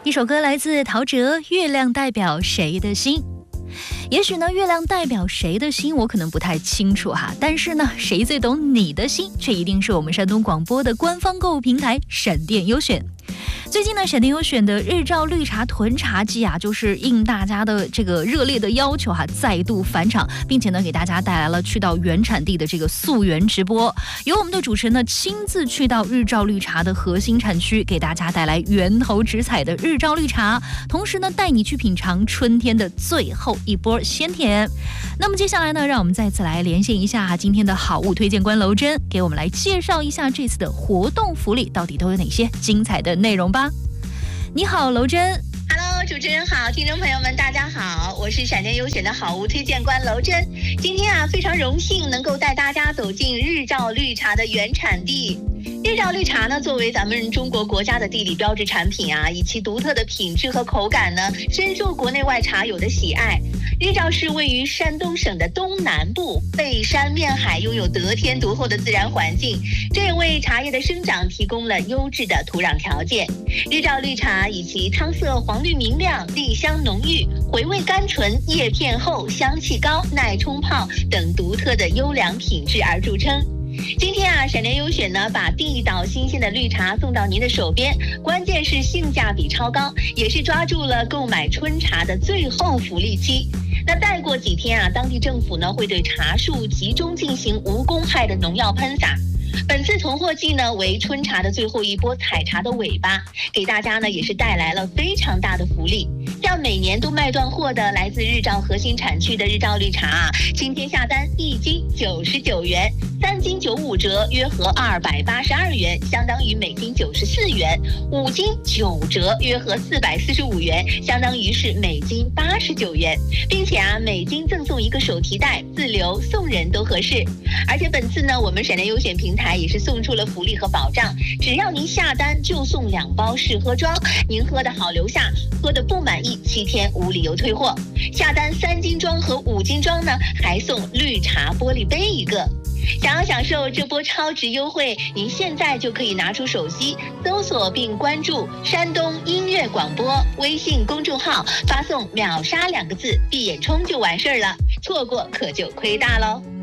一首歌来自陶喆，《月亮代表谁的心》。也许呢，月亮代表谁的心，我可能不太清楚哈。但是呢，谁最懂你的心，却一定是我们山东广播的官方购物平台闪电优选。最近呢，闪电优选的日照绿茶囤茶季啊，就是应大家的这个热烈的要求哈，再度返场，并且呢，给大家带来了去到原产地的这个溯源直播，由我们的主持人呢亲自去到日照绿茶的核心产区，给大家带来源头直采的日照绿茶，同时呢，带你去品尝春天的最后一波鲜甜。那么接下来呢，让我们再次来连线一下今天的好物推荐官娄真，给我们来介绍一下这次的活动福利到底都有哪些精彩的内容吧。你好，娄真。 Hello， 主持人好，听众朋友们大家好，我是闪电优选的好物推荐官娄真。今天啊，非常荣幸能够带大家走进日照绿茶的原产地。日照绿茶呢，作为咱们中国国家的地理标志产品啊，以其独特的品质和口感呢，深受国内外茶友的喜爱。日照市位于山东省的东南部，背山面海，拥有得天独厚的自然环境，这也为茶叶的生长提供了优质的土壤条件。日照绿茶以其汤色黄绿明亮、粒香浓郁、回味甘醇、叶片厚、香气高、耐冲泡等独特的优良品质而著称。今天啊，闪电优选呢，把地道新鲜的绿茶送到您的手边，关键是性价比超高，也是抓住了购买春茶的最后福利期。那再过几天啊，当地政府呢会对茶树集中进行无公害的农药喷洒。本次囤货季呢为春茶的最后一波采茶的尾巴，给大家呢也是带来了非常大的福利。像每年都卖断货的来自日照核心产区的日照绿茶啊，今天下单1斤99元，3斤95折，约合282元，相当于每斤94元；5斤9折，约合445元，相当于是每斤89元，并且啊，每斤赠送一个手提袋，自留送人都合适。而且本次呢，我们闪电优选平台也是送出了福利和保障，只要您下单就送2包试喝装，您喝的好留下，喝的不满意7天无理由退货。下单3斤装和5斤装呢，还送绿茶玻璃杯1个。想要享受这波超值优惠，您现在就可以拿出手机搜索并关注山东音乐广播微信公众号，发送秒杀2个字，闭眼冲就完事儿了，错过可就亏大喽。